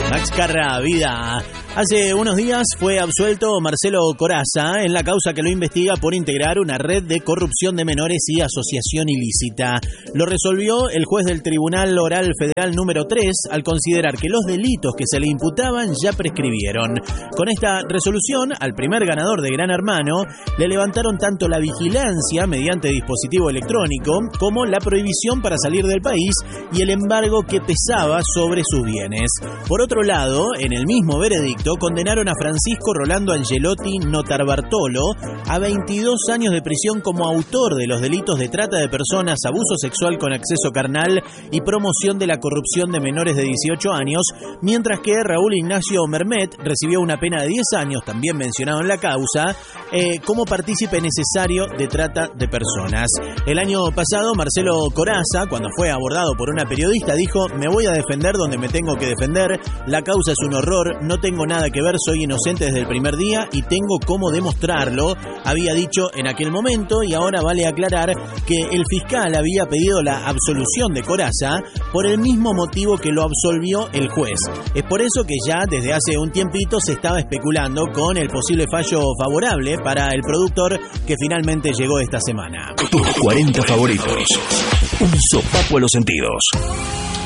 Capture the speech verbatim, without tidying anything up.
Max Carra, vida. Hace unos días fue absuelto Marcelo Corazza en la causa que lo investiga por integrar una red de corrupción de menores y asociación ilícita. Lo resolvió el juez del Tribunal Oral Federal número tres al considerar que los delitos que se le imputaban ya prescribieron. Con esta resolución, al primer ganador de Gran Hermano le levantaron tanto la vigilancia mediante dispositivo electrónico como la prohibición para salir del país y el embargo que pesaba sobre sus bienes. Por otro lado, en el mismo veredicto condenaron a Francisco Rolando Angelotti Notarbartolo a veintidós años de prisión como autor de los delitos de trata de personas, abuso sexual con acceso carnal y promoción de la corrupción de menores de dieciocho años, mientras que Raúl Ignacio Mermet recibió una pena de diez años, también mencionado en la causa, eh, como partícipe necesario de trata de personas. El año pasado, Marcelo Corazza, cuando fue abordado por una periodista, dijo: "Me voy a defender donde me tengo que defender, la causa es un horror, no tengo nada que ver, soy inocente desde el primer día y tengo cómo demostrarlo", había dicho en aquel momento, y ahora vale aclarar que el fiscal había pedido la absolución de Corazza por el mismo motivo que lo absolvió el juez. Es por eso que ya desde hace un tiempito se estaba especulando con el posible fallo favorable para el productor que finalmente llegó esta semana. Tus cuarenta favoritos. Un sopapo a los sentidos.